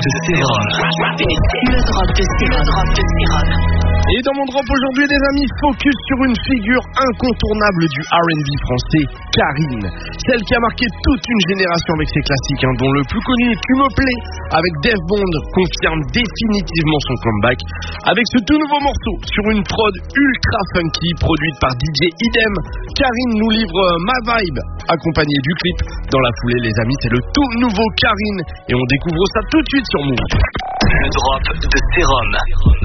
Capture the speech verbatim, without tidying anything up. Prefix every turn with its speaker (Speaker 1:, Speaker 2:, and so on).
Speaker 1: de sérum.
Speaker 2: Le drop de sérum. Le drop de sérum.
Speaker 3: Et dans mon drop aujourd'hui, les amis, focus sur une figure incontournable du R and B français, Karine. Celle qui a marqué toute une génération avec ses classiques, hein, dont le plus connu, Tu me plais, avec Def Bond, confirme définitivement son comeback. Avec ce tout nouveau morceau, sur une prod ultra funky, produite par D J Idem, Karine nous livre Ma Vibe, accompagnée du clip. Dans la foulée, les amis, c'est le tout nouveau Karine, et on découvre ça tout de suite sur Move.
Speaker 1: Le drop de sérum.